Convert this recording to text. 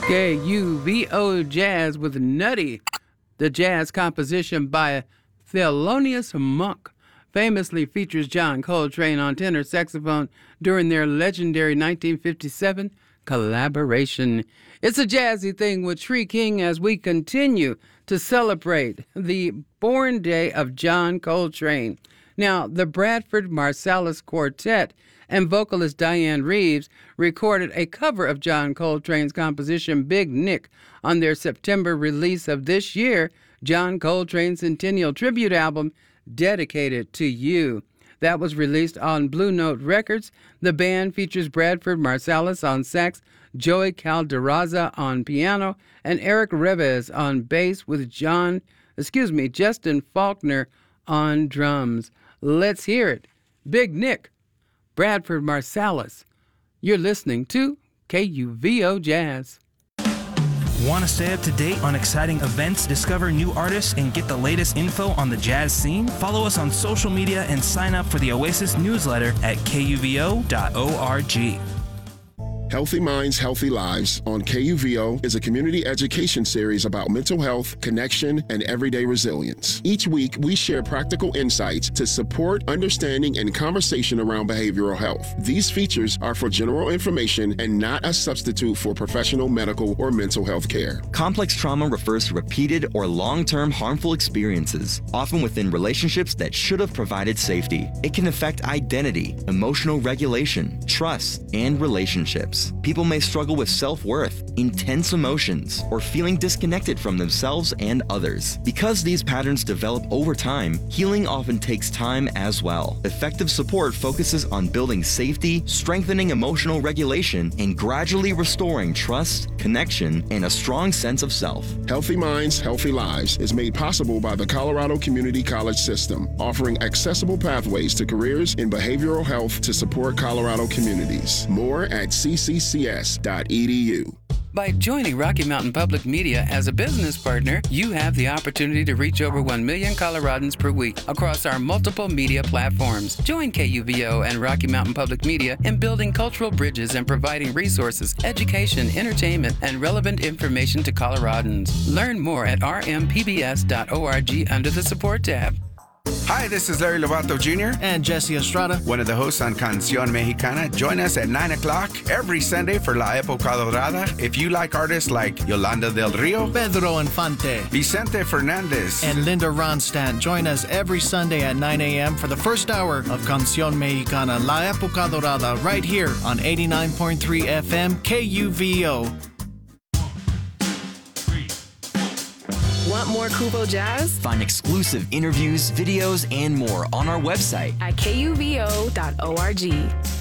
KUVO Jazz with Nutty, the jazz composition by Thelonious Monk, famously features John Coltrane on tenor saxophone during their legendary 1957 collaboration. It's a jazzy thing with Shree King as we continue to celebrate the born day of John Coltrane. Now, the Bradford Marsalis Quartet and vocalist Diane Reeves recorded a cover of John Coltrane's composition Big Nick on their September release of this year, John Coltrane Centennial Tribute Album, Dedicated to You. That was released on Blue Note Records. The band features Bradford Marsalis on sax, Joey Calderazza on piano, and Eric Reves on bass with Justin Faulkner on drums. Let's hear it. Big Nick, Bradford Marsalis. You're listening to KUVO Jazz. Want to stay up to date on exciting events, discover new artists, and get the latest info on the jazz scene? Follow us on social media and sign up for the Oasis newsletter at kuvo.org. Healthy Minds, Healthy Lives on KUVO is a community education series about mental health, connection, and everyday resilience. Each week, we share practical insights to support understanding and conversation around behavioral health. These features are for general information and not a substitute for professional medical or mental health care. Complex trauma refers to repeated or long-term harmful experiences, often within relationships that should have provided safety. It can affect identity, emotional regulation, trust, and relationships. People may struggle with self-worth, intense emotions, or feeling disconnected from themselves and others. Because these patterns develop over time, healing often takes time as well. Effective support focuses on building safety, strengthening emotional regulation, and gradually restoring trust, connection, and a strong sense of self. Healthy Minds, Healthy Lives is made possible by the Colorado Community College System, offering accessible pathways to careers in behavioral health to support Colorado communities. More at ccs.edu. By joining Rocky Mountain Public Media as a business partner, you have the opportunity to reach over 1 million Coloradans per week across our multiple media platforms. Join KUVO and Rocky Mountain Public Media in building cultural bridges and providing resources, education, entertainment, and relevant information to Coloradans. Learn more at rmpbs.org under the support tab. Hi, this is Larry Lovato Jr. and Jesse Estrada, one of the hosts on Canción Mexicana. Join us at 9 o'clock every Sunday for La Época Dorada. If you like artists like Yolanda del Rio, Pedro Infante, Vicente Fernandez, and Linda Ronstadt, join us every Sunday at 9 a.m. for the first hour of Canción Mexicana, La Época Dorada, right here on 89.3 FM KUVO. Want more Kuvo Jazz? Find exclusive interviews, videos, and more on our website at kuvo.org.